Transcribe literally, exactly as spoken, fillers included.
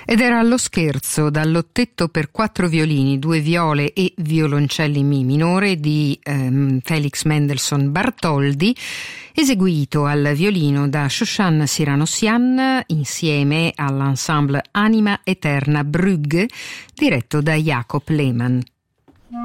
Ed era Lo scherzo dall'ottetto per quattro violini, due viole e violoncelli mi minore di ehm, Felix Mendelssohn Bartholdy, eseguito al violino da Shoshan Siranossian insieme all'ensemble Anima Eterna Brugge, diretto da Jacob Lehmann.